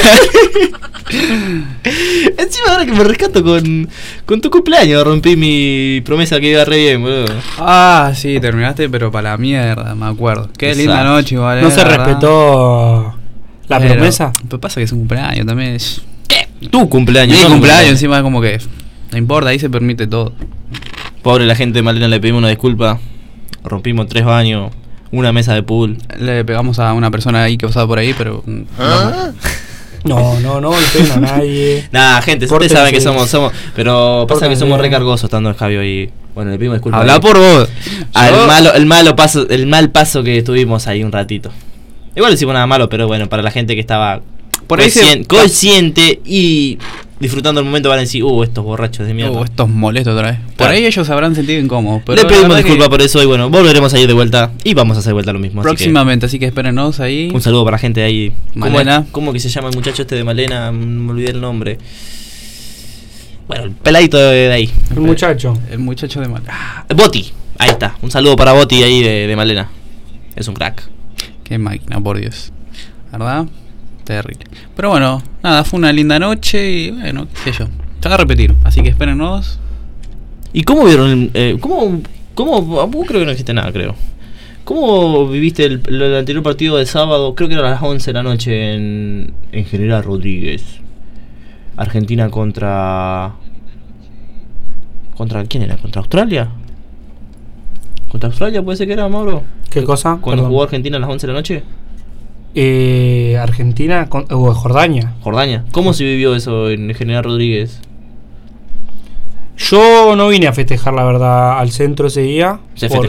A: encima ahora que me rescato con, con tu cumpleaños, rompí mi promesa que iba re bien, boludo.
C: Ah, sí, terminaste, pero para la mierda, me acuerdo. Qué linda
A: Exacto.
C: noche, igual.
B: ¿No
C: eh,
B: se
C: la verdad.
B: respetó la
C: Pero-
B: promesa?
C: Pero pasa que es un cumpleaños también. Es...
A: Tu cumpleaños.
C: Mi
A: no mi
C: cumpleaños, encima es como que. No importa, ahí se permite todo.
A: Pobre la gente de Malena, le pedimos una disculpa. Rompimos tres baños, una mesa de pool.
C: Le pegamos a una persona ahí que pasaba por ahí, pero. mm,
A: ¿Ah?
B: No, no, no golpeen a nadie.
A: Nah, gente, ustedes
B: Pórtense.
A: saben que somos, somos, pero pasa que
B: Pórtense.
A: somos recargosos estando escabio y bueno, le pedimos disculpas.
C: Habla por vos.
A: Al
C: Yo-
A: malo, el malo paso, el mal paso que tuvimos ahí un ratito. Igual no hicimos nada malo, pero bueno, para la gente que estaba
C: Por ahí se-
A: conscien- consciente y disfrutando el momento van a decir, uh, estos borrachos de mierda.
C: Uh, estos molestos otra vez. Por
A: Claro.
C: ahí ellos se habrán sentido incómodos. Pero
A: Le
C: la
A: pedimos
C: verdad
A: disculpas
C: que
A: por eso y bueno, volveremos a ir de vuelta y vamos a hacer vuelta lo mismo. así que
C: próximamente, así que espérenos ahí.
A: un saludo para la gente de ahí. ¿Cómo,
C: Malena.
A: es- ¿Cómo que se llama el muchacho este de Malena? Mm, Me olvidé el nombre. Bueno, el peladito de, de ahí.
B: El muchacho.
C: El muchacho de mal.
A: Boti, ahí está. Un saludo para Boti ahí de, de Malena. Es un crack.
C: Qué máquina, por Dios. ¿Verdad? Terrible. Pero bueno, nada, fue una linda noche y bueno, qué sé yo. Se va a repetir, así que espérennos.
A: ¿Y cómo vieron? el- Eh, ¿Cómo? ¿Cómo? Vos creo que no existe nada, creo. ¿Cómo viviste el, el anterior partido de sábado? Creo que era a las once de la noche en, en General Rodríguez. Argentina contra... ¿Contra quién era? ¿Contra Australia? ¿Contra Australia puede ser que era, Mauro?
B: ¿Qué cosa?
A: ¿Cuando
B: Perdón.
A: jugó Argentina a las once de la noche?
B: Eh, Argentina con, uh, Jordania.
A: Jordania. ¿Cómo se vivió eso en General Rodríguez?
B: Yo no vine a festejar, la verdad, al centro ese día.
A: ¿Se
B: Por-
A: festejó?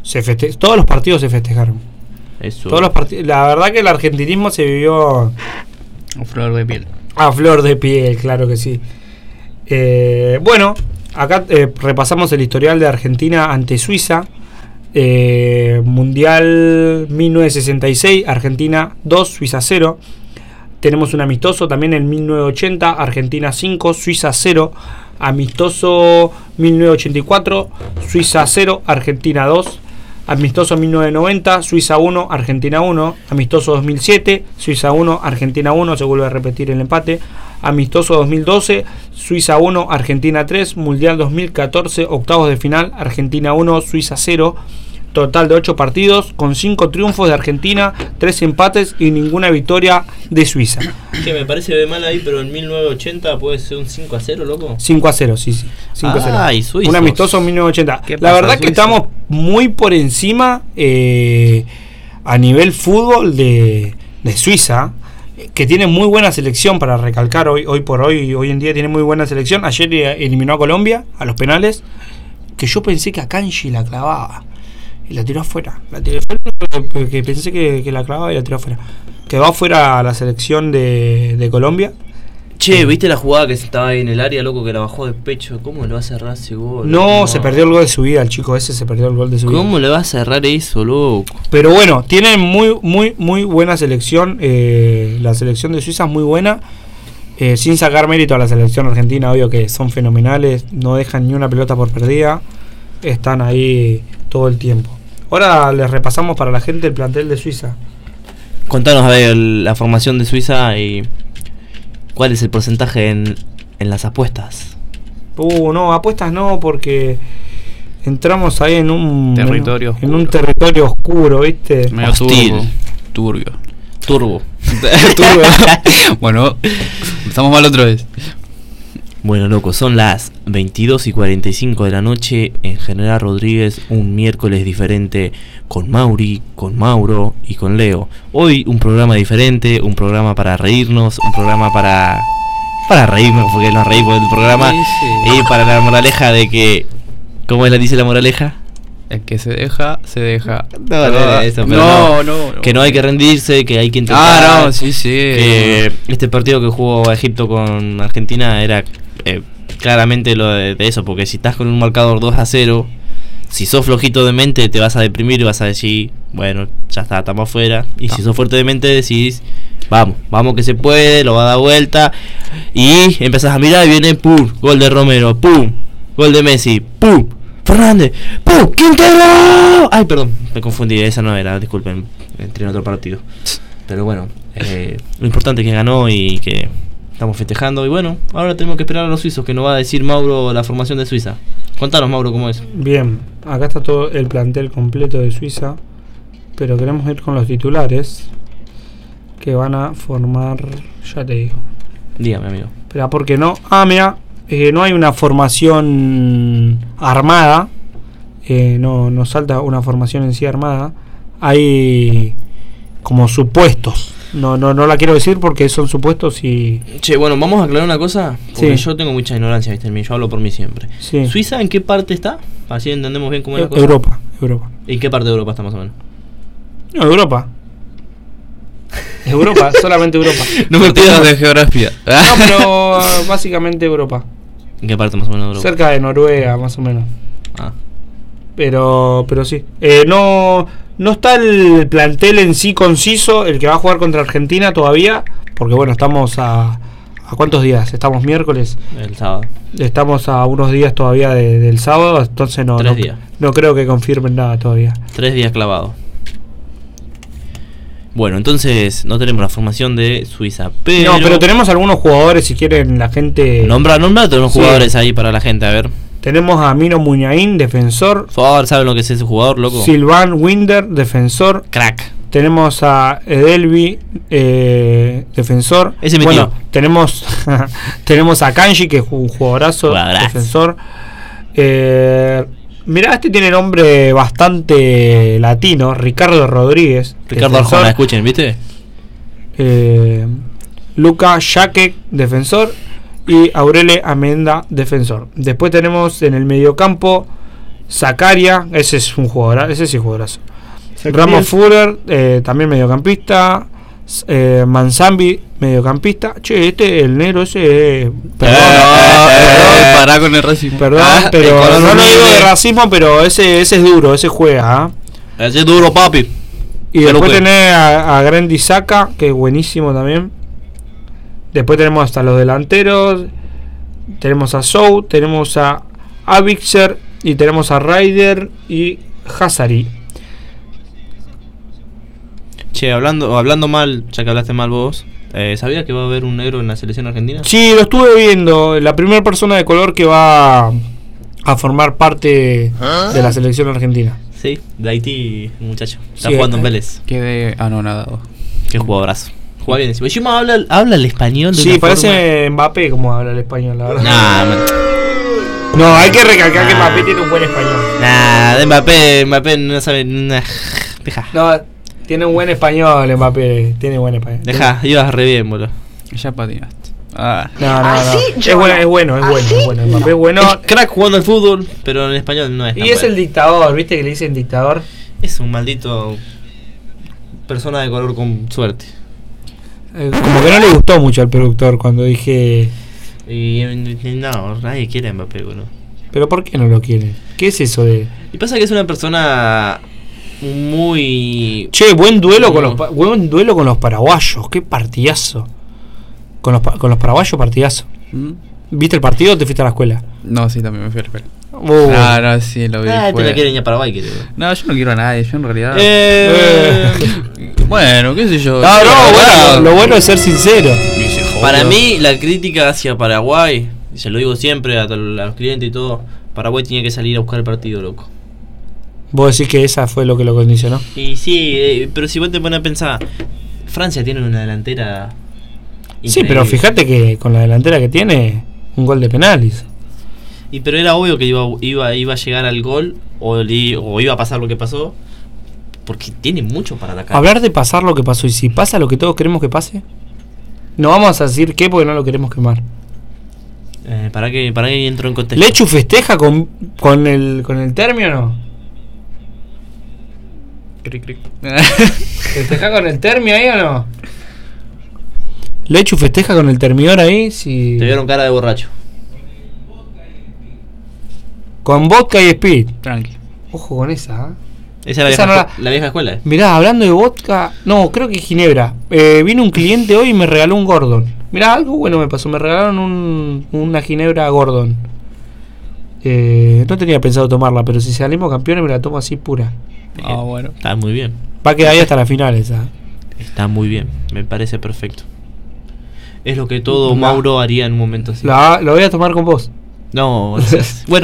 B: se feste todos los partidos se festejaron.
A: Eso.
B: Todos los partidos. La verdad que el argentinismo se vivió
C: A flor de piel.
B: a flor de piel, claro que sí. Eh, bueno, acá eh, repasamos el historial de Argentina ante Suiza. Eh, Mundial mil novecientos sesenta y seis, Argentina dos, Suiza cero. Tenemos un amistoso también en mil novecientos ochenta, Argentina cinco, Suiza cero. Amistoso mil novecientos ochenta y cuatro, Suiza cero, Argentina dos. Amistoso mil novecientos noventa, Suiza uno, Argentina uno. Amistoso dos mil siete, Suiza uno, Argentina uno. Se vuelve a repetir el empate. Amistoso dos mil doce, Suiza uno, Argentina tres. Mundial dos mil catorce, octavos de final, Argentina uno, Suiza cero. Total de ocho partidos, con cinco triunfos de Argentina, tres empates y ninguna victoria de Suiza.
A: Que me parece mal ahí, pero en mil novecientos ochenta puede ser un cinco a cero, loco.
B: cinco a cero, sí, sí. cinco a cero.
A: Ay, suizos.
B: Un amistoso en mil novecientos ochenta.
A: ¿Qué
B: La
A: pasa,
B: verdad que
A: Suiza?
B: estamos muy por encima eh, a nivel fútbol de, de Suiza, que tiene muy buena selección para recalcar hoy, hoy por hoy. Hoy en día tiene muy buena selección. Ayer eh, eliminó a Colombia a los penales, que yo pensé que a Kanji la clavaba. Y la tiró afuera. La tiró afuera porque pensé que, que la clavaba y la tiró afuera. Quedó afuera la selección de, de Colombia.
A: Che, ¿viste la jugada que estaba ahí en el área, loco, que la bajó de pecho? ¿Cómo le va a cerrar ese gol?
B: No, se perdió el gol de su vida, el chico ese se perdió el gol de su vida.
A: ¿Cómo le va a cerrar eso, loco?
B: Pero bueno, tienen muy, muy, muy buena selección. Eh, la selección de Suiza es muy buena. Eh, sin sacar mérito a la selección argentina, obvio que son fenomenales. No dejan ni una pelota por perdida. Están ahí todo el tiempo. Ahora les repasamos para la gente el plantel de Suiza.
A: Contanos, a ver, la formación de Suiza y cuál es el porcentaje en, en las apuestas.
B: Uh, no, apuestas no, porque entramos ahí en un
C: Territorio
B: en un
C: oscuro.
B: territorio oscuro, ¿viste?
C: Medio
A: Hostil.
C: turbo. Turbio.
A: Turbo.
C: Turbio. Bueno, estamos mal otra vez.
A: Bueno, loco, son las veintidós y cuarenta y cinco de la noche en General Rodríguez, un miércoles diferente con Mauri, con Mauro y con Leo. Hoy un programa diferente, un programa para reírnos, un programa para para reírnos, porque nos reímos del programa,
C: Sí, sí.
A: y para la moraleja de que, ¿cómo es la dice la moraleja?
C: El que se deja, se deja.
A: No, no, no, eso, pero
C: no, no, no.
A: Que no hay que rendirse, que hay que intentar.
C: Ah, no, sí, sí.
A: Que este partido que jugó Egipto con Argentina era eh, claramente lo de, de eso, porque si estás con un marcador dos a cero, si sos flojito de mente te vas a deprimir y vas a decir, bueno, ya está, estamos afuera. Y
C: No.
A: si sos fuerte de mente decís, vamos, vamos que se puede, lo va a dar vuelta. Y empezás a mirar y viene, pum, gol de Romero, pum, gol de Messi, pum, Fernández, pum, Quintero. Ay, perdón, me confundí, esa no era, disculpen, entré en otro partido. Pero bueno, eh, lo importante es que ganó y que estamos festejando. Y bueno, ahora tenemos que esperar a los suizos, que nos va a decir Mauro la formación de Suiza. Contanos, Mauro, cómo es.
B: Bien, acá está todo el plantel completo de Suiza, pero queremos ir con los titulares que van a formar, ya te digo.
A: Dígame, amigo.
B: Espera, ¿por qué no? Ah, mira, eh, no hay una formación armada, eh, no, no salta una formación en sí armada, hay como supuestos. No, no, no la quiero decir porque son supuestos y...
A: Che, bueno, vamos a aclarar una cosa, porque
B: Sí.
A: yo tengo mucha ignorancia, ¿viste? Yo hablo por mí siempre.
B: Sí.
A: ¿Suiza en qué parte está? Así entendemos bien cómo es la cosa.
B: Europa, Europa.
A: ¿En qué parte de Europa está más o menos?
B: No, Europa. Europa, solamente Europa.
A: No me
C: Partidos
A: pidas
C: de geografía.
B: No, pero básicamente Europa.
A: ¿En qué parte más o menos de Europa?
B: Cerca de Noruega, más o menos.
A: Ah.
B: Pero pero sí. Eh, no, no está el plantel en sí conciso, el que va a jugar contra Argentina todavía. Porque bueno, estamos a... ¿A cuántos días? Estamos miércoles.
A: El sábado.
B: Estamos a unos días todavía de- del sábado. Entonces no,
A: Tres
B: no,
A: días.
B: no creo que confirmen nada todavía.
A: Tres días clavados. Bueno, entonces no tenemos la formación de Suiza, pero...
B: No, pero tenemos algunos jugadores, si quieren la gente...
A: Nombra, nombra, tenemos
B: Sí.
A: jugadores ahí para la gente, a ver.
B: Tenemos a Mino Muñain, defensor.
A: Por favor, ¿saben lo que es ese jugador, loco?
B: Silvan Winder, defensor.
A: Crack.
B: Tenemos a Edelvi, eh, defensor.
A: Ese mi
B: bueno,
A: tío.
B: tenemos tenemos a Kanji, que es un jugadorazo,
A: Jugadorazo.
B: defensor. Eh, mirá, este tiene nombre bastante latino, Ricardo Rodríguez.
A: Ricardo
B: defensor.
A: Arjona, escuchen, ¿viste?
B: Eh, Luca Jaque, defensor. Y Aurele Amenda, defensor. Después tenemos en el mediocampo Zakaria, ese es un jugador, ese sí es jugadorazo.
A: Zakaria.
B: Ramos Fuller, eh, también mediocampista. Eh, Manzambi, mediocampista. Che, este, el negro ese. Eh, perdón,
C: Eh,
B: perdón,
C: pará con el racismo.
B: perdón,
C: Ah,
B: pero
A: el color
B: no lo
A: humilde.
B: digo de racismo, pero ese, ese es duro, ese juega. ¿ah?
A: Ese es duro, papi.
B: Y
A: Pero
B: después
A: que-
B: tenés a, a Grandi Saka, que es buenísimo también. Después tenemos hasta los delanteros. Tenemos a Sou, tenemos a Avixer y tenemos a Ryder y Hazari.
A: Che, hablando, hablando mal, ya que hablaste mal vos, eh, ¿sabías que va a haber un negro en la selección argentina?
B: Sí, lo estuve viendo. La primera persona de color que va a formar parte de la selección argentina.
A: Sí, de Haití, un muchacho. Está
B: Sí,
A: jugando en
B: eh.
A: Vélez.
C: Quedé anonadado.
A: Qué jugadorazo. Juega bien encima. Encima habla, habla el español de
B: Sí,
A: una
B: parece Mbappé como habla el español, la verdad.
A: forma- Nah, man.
B: No, hay que recalcar que
A: Nah.
B: Mbappé tiene un buen español.
A: Nah, de Mbappé, Mbappé no sabe. Nah. Deja.
B: No, tiene un buen español Mbappé. Tiene buen español.
A: Deja, ibas re bien, boludo.
C: Ya patinaste. Ah.
B: No, no, no. Es bueno, es bueno, es bueno, es bueno. Mbappé es bueno.
A: Es crack jugando al fútbol, pero en español no es tan
B: Y es
A: bueno.
B: el dictador, ¿viste que le dicen dictador?
A: Es un maldito persona de color con suerte.
B: Eh, como que no le gustó mucho al productor cuando dije.
A: Y y no, nadie quiere a Mbappé, boludo.
B: ¿Pero por qué no lo quiere? ¿Qué es eso de.?
A: Y pasa que es una persona muy...
B: Che, buen duelo con
A: No.
B: los pa- buen duelo con los paraguayos, qué partidazo. Con los, pa- con los paraguayos partidazo.
C: ¿Mm?
B: ¿Viste el partido o te fuiste a la escuela?
C: No, sí, también me fui a la escuela.
B: Uh,
C: No, no, sí, lo vi.
A: Ah, te
C: fue-
A: la quieren ir a Paraguay, quiere.
C: No, yo no quiero a nadie, yo en realidad.
A: Eh,
C: Bueno, qué sé yo.
B: No,
C: sí,
B: no,
C: la
B: bueno,
C: verdad.
B: lo, lo bueno es ser sincero.
C: Ni se joda.
A: Para mí, la crítica hacia Paraguay, y se lo digo siempre a, to- a los clientes y todo, Paraguay tenía que salir a buscar el partido, loco.
B: Vos decís que esa fue lo que lo condicionó.
A: Y sí, eh, pero si vos te pones a pensar, Francia tiene una delantera...
B: Sí,
A: increíble.
B: pero fíjate que con la delantera que tiene, un gol de penal hizo.
A: Y pero era obvio que iba, iba, iba a llegar al gol, o, li- o iba a pasar lo que pasó, porque tiene mucho para atacar.
B: Hablar de pasar lo que pasó y si pasa lo que todos queremos que pase, no vamos a decir qué porque no lo queremos quemar.
A: Eh, para que para que entro en contexto.
B: ¿Lechu festeja con, con el con el término o no?
C: Cric, cric.
B: ¿Festeja con el termio ahí o no? ¿Lechu festeja con el termidor ahí? Si...
A: Te vieron cara de borracho.
B: Con vodka y speed.
C: Tranqui.
B: Ojo con esa, ¿eh?
A: Esa es la,
B: Esa
A: vieja,
B: no la-
A: escu- la vieja escuela. eh.
B: Mirá, hablando de vodka, no, creo que Ginebra. Eh, vino un cliente hoy y me regaló un Gordon. Mirá, algo bueno me pasó, me regalaron un, una Ginebra Gordon. Eh, no tenía pensado tomarla, pero si salimos campeones me la tomo así pura.
C: Ah, bueno.
A: Está muy bien.
B: Va a quedar ahí hasta la final esa.
A: Está muy bien. Me parece perfecto. Es lo que todo
B: La-
A: Mauro haría en un momento así.
B: La, lo voy a tomar con vos.
A: No, gracias. Bueno.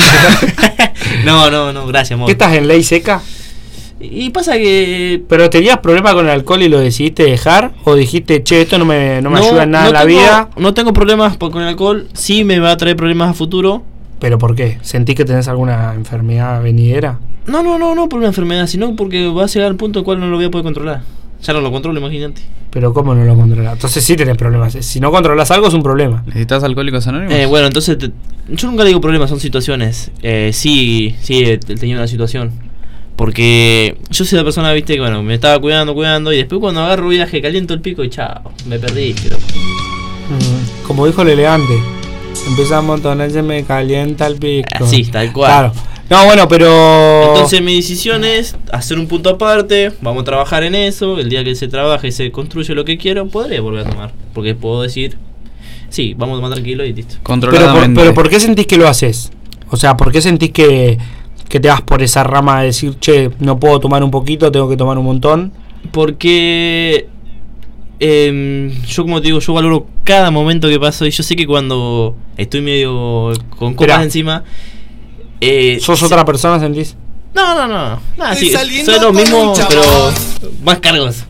A: no, no, no, gracias, Mauro.
B: ¿Qué estás en ley seca?
A: Y pasa que...
B: ¿Pero tenías problemas con el alcohol y lo decidiste dejar? ¿O dijiste, che, esto no me, no me ayuda en nada en la
A: tengo-
B: vida?
A: No tengo problemas por- con el alcohol. Sí me va a traer problemas a futuro.
B: ¿Pero por qué? ¿Sentís que tenés alguna enfermedad venidera?
A: No, no, no, no por una enfermedad, sino porque va a llegar al punto en el cual no lo voy a poder controlar. Ya no lo controlo, imagínate.
B: Pero ¿cómo no lo controlás? Entonces sí tenés problemas. Si no controlás algo es un problema.
C: ¿Necesitas alcohólicos anónimos?
A: Eh, bueno, entonces te- yo nunca le digo problemas, son situaciones. Eh, sí, sí, he he tenido una situación. Porque yo soy la persona, viste, que bueno, me estaba cuidando, cuidando. Y después cuando agarro viaje, caliento el pico y chao, me perdí. Pero...
B: Mm, como dijo el elegante. Empieza a montonar, se me calienta el pico.
A: Así, tal cual.
B: Claro. No, bueno, pero...
A: Entonces mi decisión es hacer un punto aparte, vamos a trabajar en eso, el día que se trabaje y se construye lo que quiero, podré volver a tomar. Porque puedo decir, sí, vamos a tomar tranquilo y listo.
B: Pero por,
C: Controladamente.
B: pero ¿por qué sentís que lo haces? O sea, ¿por qué sentís que, que te vas por esa rama de decir, che, no puedo tomar un poquito, tengo que tomar un montón?
A: Porque em, yo como te digo, yo valoro cada momento que paso y yo sé que cuando estoy medio con copas
B: Esperá.
A: encima... Eh,
B: ¿Sos
A: se-
B: otra persona, sentís?
A: No, no, no. Nah, sí,
F: saliendo
A: soy lo
F: con
A: mismo,
F: un chabón.
A: pero más cargoso.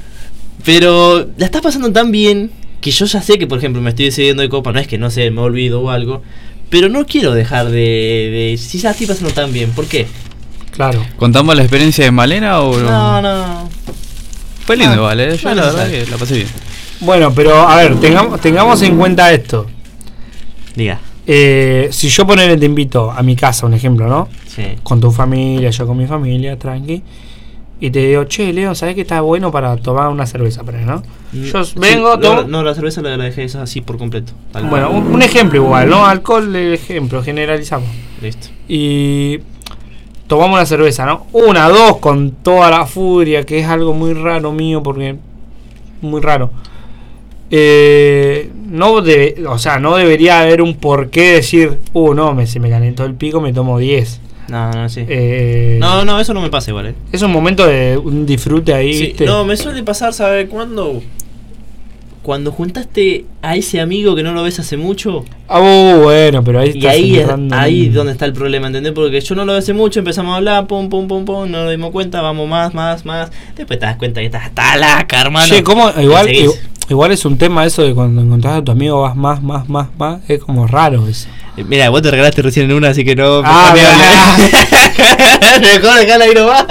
A: Pero la estás pasando tan bien que yo ya sé que, por ejemplo, me estoy decidiendo de copa. No es que no sé, me olvido o algo. Pero no quiero dejar de, de... Si ya estoy pasando tan bien, ¿por qué?
B: Claro.
C: ¿Contamos la experiencia de Malena o
A: No, no.
C: Fue lindo
A: Ah,
C: igual, ¿eh? Yo
A: no
C: la verdad
A: necesario.
C: que la pasé bien.
B: Bueno, pero a ver, tengamos, tengamos en cuenta esto.
A: Diga.
B: Eh, si yo ponele te invito a mi casa, un ejemplo, ¿no?
A: Sí.
B: Con tu familia, yo con mi familia, tranqui. Y te digo, che, Leo, ¿sabés que está bueno para tomar una cerveza? Pero, ¿no? Yo
A: Sí,
B: vengo,
A: no,
B: tomo.
A: no, la cerveza la, la dejé esa así por completo. Tal
B: Bueno,
A: cual.
B: un, un ejemplo igual, ¿no? Alcohol, el ejemplo, generalizamos.
A: Listo.
B: Y tomamos una cerveza, ¿no? Una, dos, con toda la furia, que es algo muy raro mío, porque. Muy raro. Eh, no debe, o sea, no debería haber un porqué decir, uh, no, me, se me calentó el pico, me tomo diez.
A: No, no, sí.
B: Eh,
A: No, no, eso no me pasa igual, eh.
B: Es un momento de un disfrute ahí,
A: Sí,
B: ¿viste?
A: no, me suele pasar, ¿sabes cuándo? Cuando juntaste a ese amigo que no lo ves hace mucho.
B: Ah, uh, bueno, pero ahí
A: Y
B: estás
A: ahí es
B: entrando en-
A: ahí donde está el problema, ¿entendés? Porque yo no lo veo hace mucho, empezamos a hablar, pum, pum, pum, pum, no nos dimos cuenta, vamos más, más, más. Después te das cuenta que estás hasta laca, hermano.
B: Che, ¿cómo? Igual,
A: Y seguís.
B: igual, igual es un tema eso de cuando encontrás a tu amigo vas más, más, más, más. Es como raro eso.
A: Eh, Mira, vos te regalaste recién en una, así que no.
B: Ah,
A: mejor dejala ahí nomás.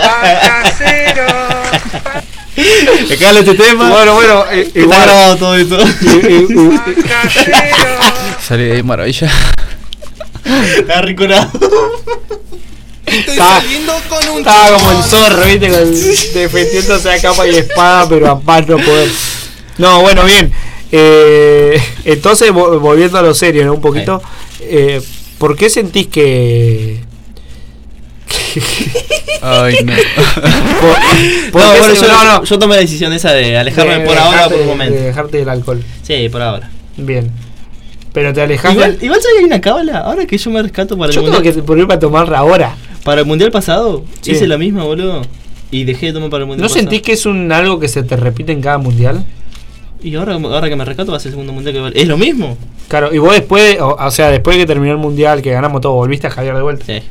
A: Dejale este tema.
B: Bueno, bueno, eh,
A: Está
B: igual.
A: grabado todo esto.
B: eh, eh,
C: Sale de maravilla.
A: Está ricorado.
B: Estaba, estaba como el zorro, ¿viste? Con- defendiéndose a capa y espada, pero a más no poder. No, bueno, bien. Eh, entonces, vo- volviendo a lo serio, ¿no? Un poquito. Eh, ¿Por qué sentís que.
C: Ay, no.
B: por- por
A: No,
B: qué
A: bueno,
B: se-
A: yo,
B: no, no,
A: yo tomé la decisión esa de alejarme
B: de
A: por ahora
B: dejarte-
A: por un momento.
B: de dejarte del alcohol.
A: Sí, por ahora.
B: Bien. Pero te alejaste.
A: Igual, igual sabes que hay una cábala. Ahora que yo me rescato para el
B: Yo tengo
A: mundial.
B: que ponerme a tomar ahora.
A: Para el mundial pasado,
B: Sí.
A: hice la misma, boludo. Y dejé de tomar para el mundial
B: ¿No
A: pasado.
B: sentís que es un algo que se te repite en cada mundial?
A: Y ahora, ahora que me rescato va a ser el segundo mundial que vale. Es lo mismo.
B: Claro, y vos después, o, o sea, después de que terminó el mundial, que ganamos todo, volviste a Javier de vuelta.
A: Sí.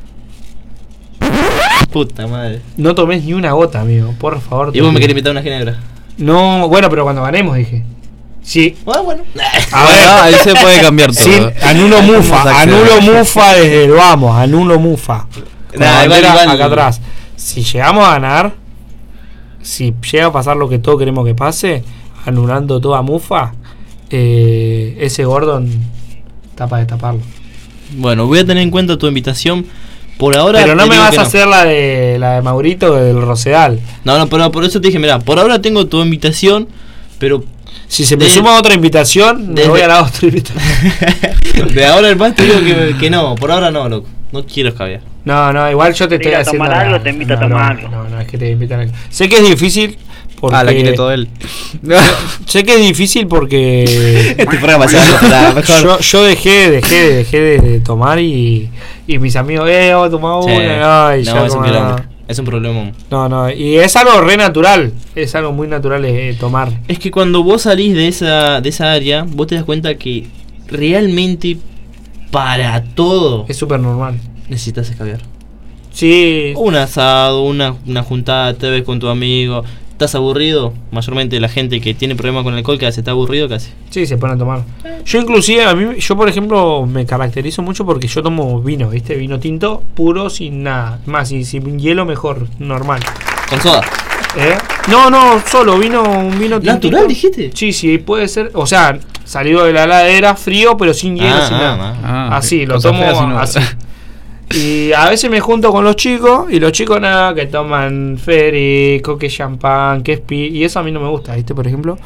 A: Puta madre.
B: No tomés ni una gota, amigo, por favor.
A: Y vos me
B: te-
A: querés invitar a una ginebra.
B: No, bueno, pero cuando ganemos, dije. Sí.
A: Ah, bueno.
B: A
C: Bueno,
B: ver,
C: ahí se puede cambiar todo.
B: sí, anulo
C: Vamos a
B: mufa,
C: acceder.
B: anulo mufa desde el vamos, anulo mufa. Con la
A: Nah, igual,
B: bandera
A: igual.
B: acá atrás. Si llegamos a ganar, si llega a pasar lo que todos queremos que pase, anulando toda mufa, eh, ese Gordon está para destaparlo.
A: Bueno, voy a tener en cuenta tu invitación. Por ahora.
B: Pero no
A: te
B: me
A: digo
B: vas
A: que
B: a
A: no.
B: hacer la de la de Maurito del Rosedal.
A: No, no, pero por eso te dije, mira, por ahora tengo tu invitación, pero
B: Si se me
A: De-
B: suma otra invitación, me
A: desde-
B: voy a la otra invitación.
A: de ahora en más te digo que, que no, por ahora no, loco. No quiero escabiar.
B: No, no, igual yo te estoy
D: Te invita a
B: haciendo.
D: tomar
B: la-
D: algo, te invita a
B: no,
D: tomar
B: no,
D: algo.
B: No, no, es que te invitan a algo. Sé que es difícil porque.
C: Ah, la quiere todo él.
B: Sé que es difícil porque.
A: Este programa se va a la mejor.
B: yo, yo dejé, dejé, dejé de, de tomar y, y mis amigos, eh, vamos a tomar
A: Sí.
B: una. Ay,
A: No,
B: yo
A: es un
B: como,
A: quilombo.
B: no.
A: Es un problema.
B: No, no, y es algo re natural. Es algo muy natural eh, tomar.
A: Es que cuando vos salís de esa, de esa área, vos te das cuenta que realmente para todo
B: Es súper normal.
A: necesitas escabiar.
B: Sí,
A: Un asado, una, una juntada, te ves con tu amigo. ¿Estás aburrido? Mayormente la gente que tiene problemas con el alcohol, que hace está aburrido, casi.
B: sí, se pone a tomar. Yo inclusive, a mí, yo por ejemplo, me caracterizo mucho porque yo tomo vino, ¿viste? Vino tinto, puro, sin nada. Más, y sin hielo mejor, normal.
A: Con soda.
B: ¿Eh? No, no, solo vino, un vino tinto.
A: ¿Natural dijiste?
B: Sí, sí, puede ser. O sea, salido de la heladera, frío, pero sin hielo,
A: Ah,
B: sin
A: ah,
B: nada.
C: Ah,
B: Así, lo
C: cosa
B: tomo
C: fea, si no-
B: así. Y a veces me junto con los chicos y los chicos nada, que toman férico, que champán, que espi, y eso a mí no me gusta, ¿viste? Por ejemplo.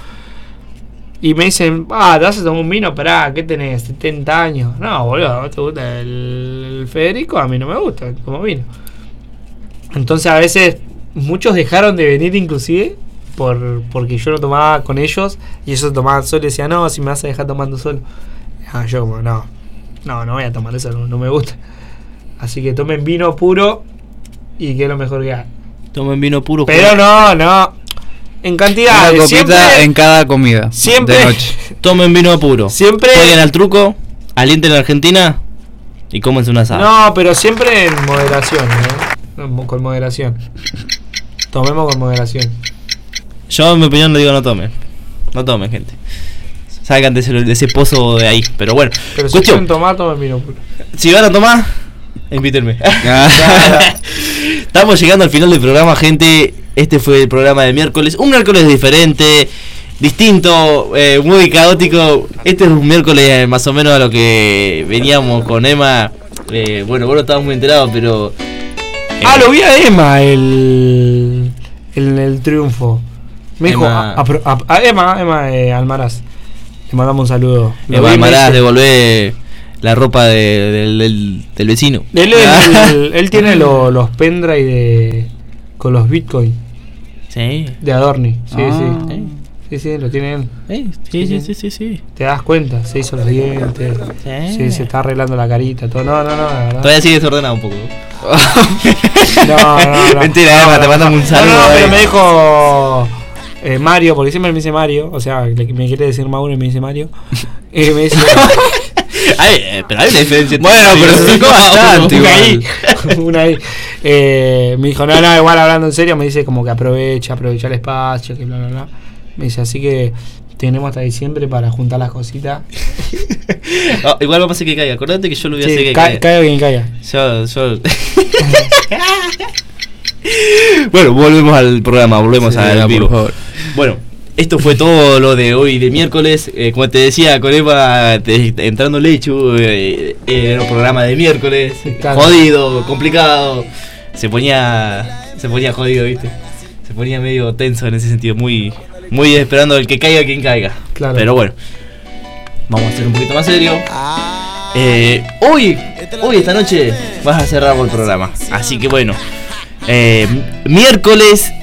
B: Y me dicen, ah, te vas a tomar un vino, pará, ¿qué tenés? setenta años. No, boludo, ¿no te gusta el, el Federico? A mí no me gusta, como vino. Entonces a veces muchos dejaron de venir inclusive por porque yo no tomaba con ellos y ellos tomaban solo y decían, no, si me vas a dejar tomando solo. Ah, yo como, no, no, no voy a tomar eso, no, no me gusta. Así que tomen vino puro y que es lo mejor que hay.
A: Tomen vino puro.
B: Pero no, no. En cantidad.
C: Una copita
B: Siempre,
C: en cada comida.
B: siempre-
C: De noche.
A: Tomen vino puro.
B: siempre.
A: Jueguen al truco, alienten a Argentina y cómense un asado.
B: No, pero siempre en moderación, ¿no? Mo- Con moderación. Tomemos con moderación.
A: Yo en mi opinión le digo no tomen. No tomen, gente. Salgan de ese, de ese pozo de ahí. Pero bueno,
B: Pero si
A: cuestión.
B: quieren tomar, tomen vino puro.
A: Si van a tomar, invítenme.
C: Ah.
A: Estamos llegando al final del programa, gente. Este fue el programa de miércoles. Un miércoles diferente. distinto, eh, muy caótico. Este es un miércoles eh, más o menos a lo que veníamos con Emma. Eh, bueno, vos no estabas muy enterado, pero... Eh,
B: Ah, lo vi a Emma el, el, el triunfo. Me dijo
A: Emma-
B: a, a- a- a Emma, Emma eh, Almaraz. Le mandamos un saludo. Lo
A: Emma
B: vi, me
A: Almaraz,
B: dice-
A: devolver la ropa de- del, del, del vecino.
B: Él, es el- él tiene lo- los pendrive de, con los bitcoins
A: Sí.
B: de Adorni. Sí,
C: Ah.
B: sí. Sí, sí, lo tiene él.
A: Eh, sí, sí, sí, sí, sí.
B: Te das cuenta, se hizo los dientes.
A: Sí.
B: Sí, se está arreglando la carita, todo. No, no, no, la verdad.
A: Todavía sigue desordenado un poco.
B: No, no, no.
A: Mentira,
B: No,
A: Emma,
B: no,
A: te mandamos
B: no.
A: un saludo.
B: No, no, pero
A: eh.
B: me dijo eh, Mario, porque siempre me dice Mario, o sea, le- me quiere decir Mauro y me dice Mario. Y me dice.
A: Ay, eh, pero hay una diferencia. entre-
C: Bueno, pero se explicó bastante
B: una ahí,
C: igual.
B: una ahí. Eh, me dijo, no, no, igual hablando en serio, me dice como que aprovecha, aprovecha el espacio, que bla, bla, bla. Me dice, así que tenemos hasta diciembre para juntar las cositas.
A: Oh, igual vamos a hacer que caiga. Acordate que yo lo voy a hacer
B: Sí,
A: que
B: ca-
A: caiga.
B: caiga quien caiga.
A: Yo, yo... Bueno, volvemos al programa, volvemos
C: Sí,
A: al
C: por
A: vivo.
C: favor.
A: Bueno, esto fue todo lo de hoy de miércoles. Eh, como te decía, con Eva te- entrando lechu, eh, era un programa de miércoles,
B: Claro.
A: jodido, complicado. Se ponía, se ponía jodido, ¿viste? Se ponía medio tenso en ese sentido, muy, muy esperando el que caiga quien caiga.
B: Claro.
A: Pero bueno, vamos a ser un poquito más serio. Eh, hoy, hoy esta noche vas a cerrar el programa, así que bueno. Eh, miércoles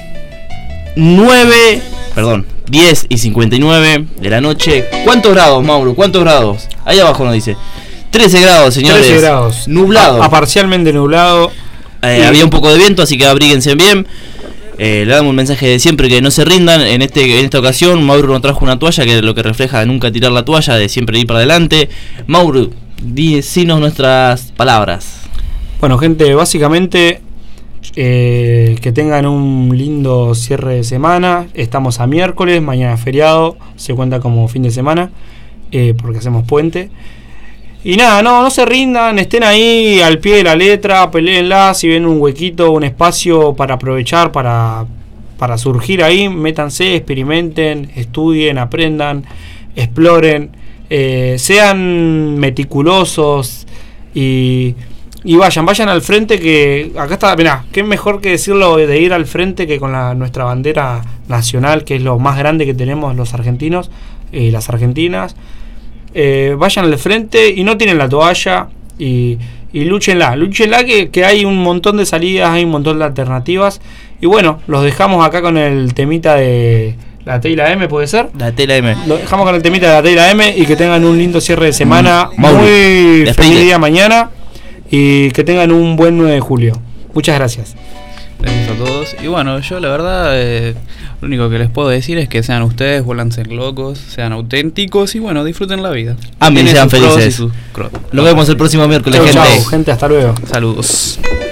A: nueve, perdón, diez y cincuenta y nueve de la noche. ¿Cuántos grados, Mauro? ¿Cuántos grados? Ahí abajo nos dice. trece grados, señores.
B: trece grados.
A: Nublado.
B: A, a parcialmente nublado.
A: Eh, había un poco de viento, así que abríguense bien. Eh, le damos un mensaje de siempre que no se rindan. En este en esta ocasión, Mauro nos trajo una toalla que es lo que refleja de nunca tirar la toalla, de siempre ir para adelante. Mauro, decinos nuestras palabras.
B: Bueno, gente, básicamente eh, que tengan un lindo cierre de semana. Estamos a miércoles, mañana es feriado, se cuenta como fin de semana, eh, porque hacemos puente. Y nada, no, no se rindan, estén ahí al pie de la letra, peleenla, si ven un huequito, un espacio para aprovechar, para, para surgir ahí, métanse, experimenten, estudien, aprendan, exploren, eh, sean meticulosos y, y vayan, vayan al frente, que acá está, mirá, qué mejor que decirlo de ir al frente que con la, nuestra bandera nacional, que es lo más grande que tenemos los argentinos y las argentinas. Eh, vayan al frente y no tienen la toalla y, y lúchenla, lúchenla que, que hay un montón de salidas, hay un montón de alternativas. Y bueno, los dejamos acá con el temita de la T y la M, ¿puede ser?
A: La tela M.
B: Lo dejamos con el temita de la T y la M y que tengan un lindo cierre de semana,
A: Mm, Mauro,
B: muy
A: despide.
B: feliz día mañana y que tengan un buen nueve de julio. Muchas gracias.
C: Gracias a todos. Y bueno, yo la verdad, eh, lo único que les puedo decir es que sean ustedes, vuélvanse locos, sean auténticos y bueno, disfruten la vida.
A: Amen,
C: Tiene
A: sean
C: sus pros y
A: felices.
C: sus cros.
A: Nos vemos el próximo miércoles,
B: Chau,
A: gente.
B: chau, gente, hasta luego.
C: Saludos.